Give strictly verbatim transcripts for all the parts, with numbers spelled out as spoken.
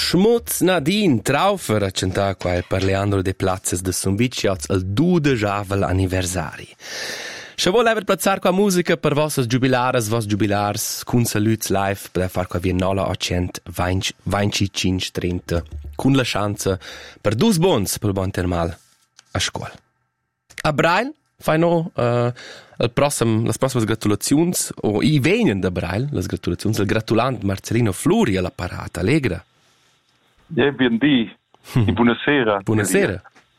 Schmutz Nadine Traufer a cantar qua per Leandro de Platzes de Sumbiciots al dudejavel anniversari. Se vuol aver plazzar qua musica per vossas jubilares, vos jubilars, cun saluts live, per far qua via nola ottocento venticinque trenta, cun la chance per dus bons per bon termal a scuola. A Brail, fai no uh, el prossem, las prossimas gratulaziuns, o i venien da Brail, las gratulaziuns, el gratulant Marcelino Fluri alla parata, allegra. Ja, ben di. E buonasera. Buonasera.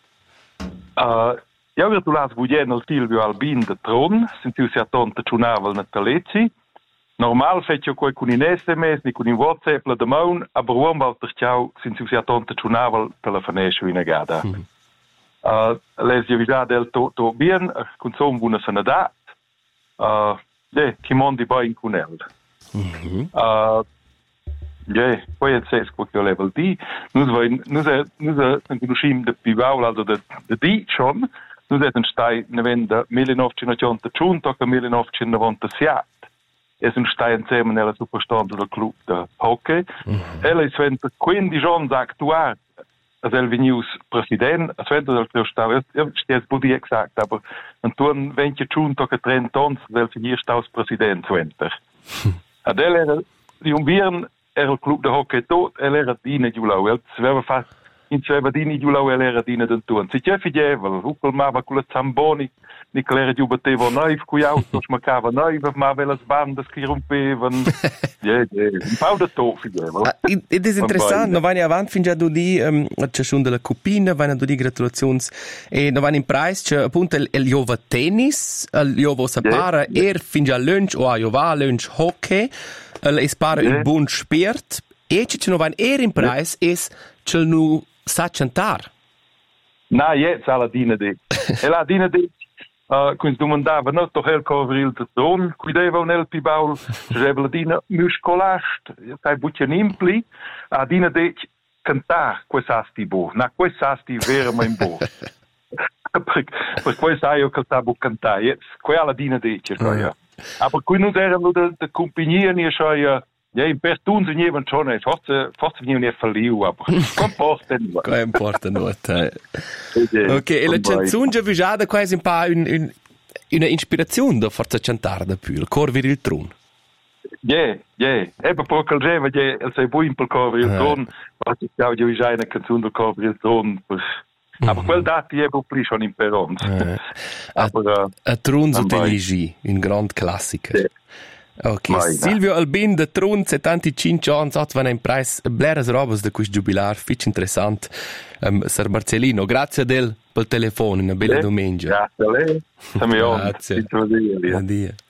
Uh, io gratulas Guglielmo al Silvio Albin de Tron, sentiu-se a tonta ciunavel na Talezzi. Normal fece io coi con in S M S, ni con in WhatsApp la demon, aber uom valter ciao, sentiu-se a tonta ciunavel telefonescio in agada. Mm. Uh, les avvisà del to, to bien, con son buona sanadat. Uh, ja, chi mondi ba in cunel. Mm-hmm. Uh, Ja, poi è ses quel che level di. Nus vai nus è nus è conoscim de Pivau also de de di schon. Nus è un stai ne venda millenovecentocinquanta che millenovecentonovantasette. È un stai insieme nella superstanza del club de hockey. Mm-hmm. Ella è sventa quindici anni actuar. Als Elvinius president, als venta del Cristau, io sties budi exact, aber Anton venticinque che trenta anni del finir staus president sventa. Ad ella era di un biern era il club de hockey tot, el era dine giulau, el sveva fast in sveva dine giulau, el era dine d'Antuan. Si c'è fidevel, upel mava con la Zamboni, ni che l'era giù batteva noiv, cui autos macava noiv, ma le bandas che rompevano. Ja, ja, un pau de tot fidevel. Ed è interessant, no vanno avanti fin già do di, um, c'è schon della cupina, vanno do di gratulazions, e no vanno in price, c'è appunto il, il Jova tennis, il Jova sapara, yeah, yeah. Er fin già lunch, o a Jova lunch hockey, el es para yeah. Il buon spirit, e c'è no vanno er in price, yeah. Es c'è nu sa cantar. Na, jetzt alla dina de. E la dina de, uh, quando domandava, no, toch el covril de tron, cuideva un el pibaul, c'è la dina muscolast, sai buccia nimpli, a dina de cantar, quest'asti bo, na quest'asti vera ma in bo. per, per questo io cantavo cantare, jetzt, quella dina de, c'è ja. Aber qui non erano de, de compagnia, ni c'è ja, ja, in per tunze niemand schon, es forse forse veniva ne falliu, aber comporta no. Comporta no. Ok, e la canzone già visada quasi un po' un, un, una ispirazione da forza cantare da più, il cor vir il tron. Ja, ja, ebbe poco il geva, ja, il sei buin per cor vir il tron, ma ci stavo già visare una canzone del cor vir il tron, aber quel dati ebbe pli schon in perons. Aber a tron so te ligi, un grand classico. Ok, Mai, Silvio no. Albin de Tron, settantacinque anni, van in preis bleras robas de quist jubilar, fitch interessant. Um, Sir Marcelino, grazie del pel telefono, una bella eh, domenica. Grazie a lei, grazie. Addio.